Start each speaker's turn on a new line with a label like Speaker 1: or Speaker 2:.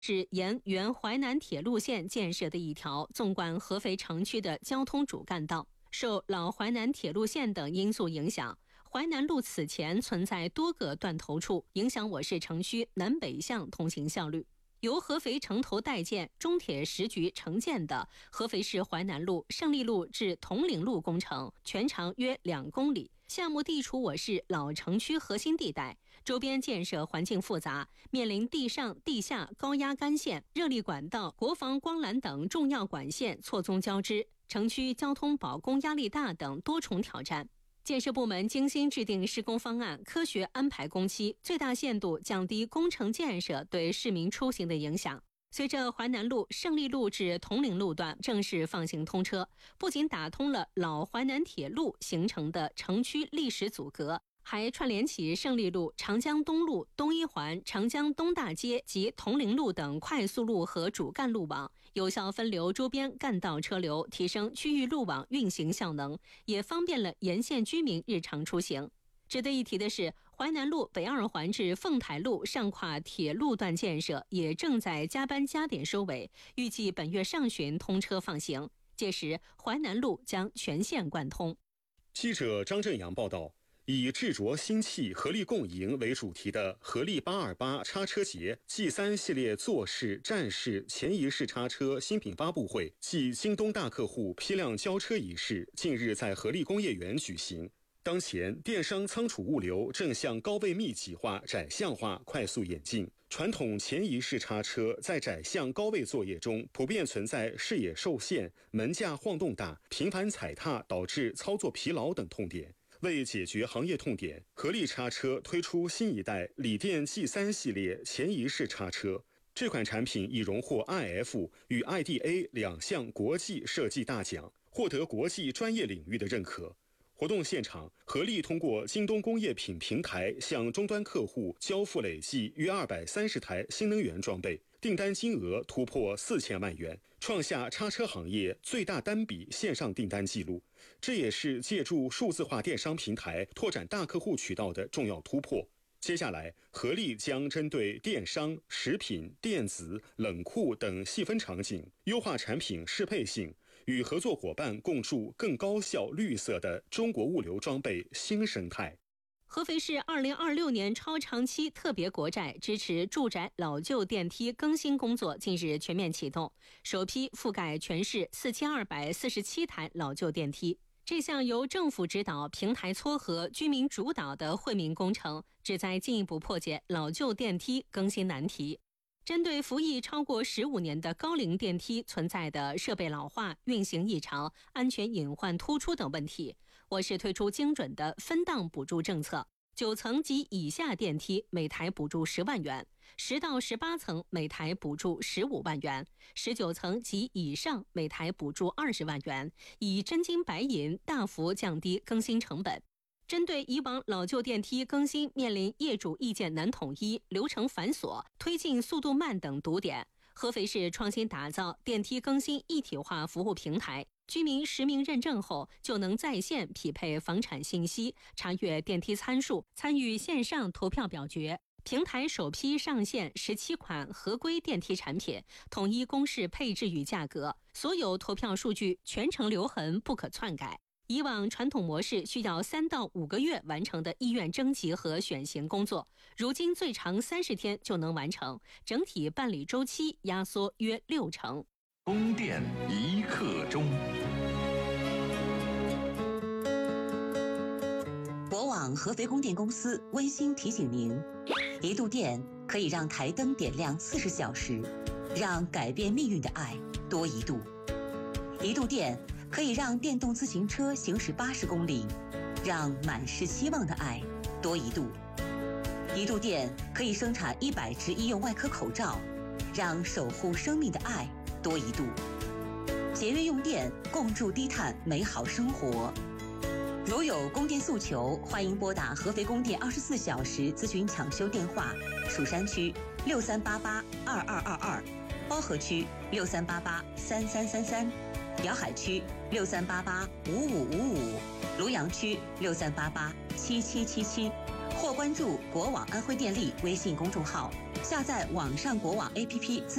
Speaker 1: 是沿原淮南铁路线建设的一条纵贯合肥城区的交通主干道。受老淮南铁路线等因素影响，淮南路此前存在多个断头处，影响我市城区南北向通行效率。由合肥城投待建、中铁时局承建的合肥市淮南路胜利路至铜陵路工程，全长约2公里。项目地处我市老城区核心地带，周边建设环境复杂，面临地上、地下高压干线、热力管道、国防光缆等重要管线错综交织，城区交通保供压力大等多重挑战。建设部门精心制定施工方案，科学安排工期，最大限度降低工程建设对市民出行的影响。随着淮南路胜利路至铜陵路段正式放行通车，不仅打通了老淮南铁路形成的城区历史阻隔，还串联起胜利路、长江东路、东一环、长江东大街及铜陵路等快速路和主干路网，有效分流周边干道车流，提升区域路网运行效能，也方便了沿线居民日常出行。值得一提的是，淮南路北2环至凤台路上跨铁路段建设也正在加班加点收尾，预计本月上旬通车放行，届时淮南路将全线贯通。
Speaker 2: 记者张振阳报道，以智着新气合力共赢为主题的合力828叉车节 G3 系列坐式、站式、前移式叉车新品发布会暨京东大客户批量交车仪式近日在合力工业园举行。当前，电商仓储物流正向高位密集化、窄巷化快速演进。传统前移式叉车在窄巷高位作业中，普遍存在视野受限、门架晃动大、频繁踩踏导致操作疲劳等痛点。为解决行业痛点，合力叉车推出新一代锂电 G3 系列前移式叉车。这款产品已荣获 IF 与 IDA 2项国际设计大奖，获得国际专业领域的认可。活动现场，合力通过京东工业品平台向终端客户交付累计约230台新能源装备，订单金额突破4000万元，创下叉车行业最大单笔线上订单记录。这也是借助数字化电商平台拓展大客户渠道的重要突破。接下来，合力将针对电商、食品、电子、冷库等细分场景，优化产品适配性，与合作伙伴共筑更高效、绿色的中国物流装备新生态。
Speaker 1: 合肥市2026年超长期特别国债支持住宅老旧电梯更新工作近日全面启动，首批覆盖全市4247台老旧电梯。这项由政府指导、平台撮合、居民主导的惠民工程，旨在进一步破解老旧电梯更新难题。针对服役超过15年的高龄电梯存在的设备老化、运行异常、安全隐患突出等问题，我市推出精准的分档补助政策。9层及以下电梯每台补助10万元，10到18层每台补助15万元，19层及以上每台补助20万元，以真金白银大幅降低更新成本。针对以往老旧电梯更新面临业主意见难统一、流程繁琐、推进速度慢等堵点，合肥市创新打造电梯更新一体化服务平台，居民实名认证后就能在线匹配房产信息，查阅电梯参数，参与线上投票表决。平台首批上线17款合规电梯产品，统一公示配置与价格，所有投票数据全程留痕，不可篡改。以往传统模式需要3到5个月完成的意愿征集和选型工作，如今最长30天就能完成，整体办理周期压缩约60%。
Speaker 3: 供电一刻钟。
Speaker 4: 国网合肥供电公司温馨提醒您，1度电可以让台灯点亮40小时，让改变命运的爱多1度。1度电可以让电动自行车行驶80公里，让满是希望的爱多1度。1度电可以生产100支医用外科口罩，让守护生命的爱多1度。节约用电，共筑低碳美好生活。如有供电诉求，欢迎拨打合肥供电24小时咨询抢修电话：蜀山区63882222，包河区63883333，瑶海区63885555，庐阳区63887777，或关注国网安徽电力微信公众号。 下载网上国网 APP。